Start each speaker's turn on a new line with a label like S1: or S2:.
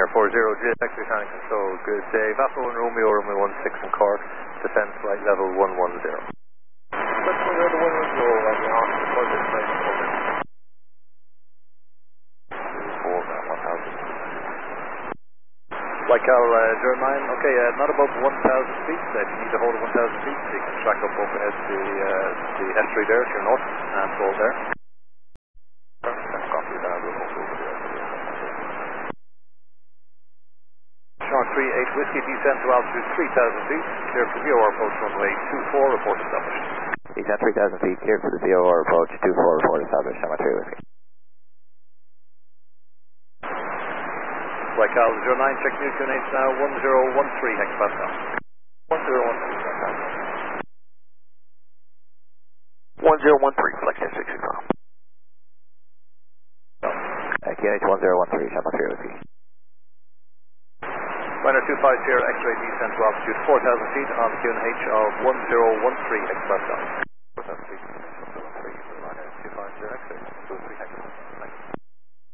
S1: Air 40, GX Mechanic Control, good day. Vassal 1 Romeo, Romeo 16 in Cork, descend flight level 110. Let's go there to 110, I'll be on for this place. Over. 1000. Lycal 09, okay, not above 1,000 feet. If you need to hold 1,000 feet, you can track up overhead the S3 there to your north and hold there. Copy that, we'll hold over there. Shark 38 Whiskey, descend to altitude 3,000 feet, clear for VOR approach runway 24, report established.
S2: Descend 3,000 feet, clear for the VOR approach 24, report established, Shamrock 3 Whiskey.
S1: Lycal 09, check new QNH now, 1013 hectopascal. 1013,
S2: 1013, flex S60 com. QNH 1013, Shamrock 3 Whiskey.
S1: Liner 25 Sierra X-ray descent to altitude 4,000 feet on the QNH of 1013 hectopascal.